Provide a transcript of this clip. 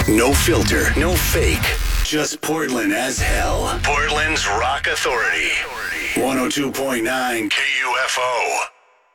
No filter, no fake. Just Portland as hell. Portland's Rock Authority. 102.9 KUFO.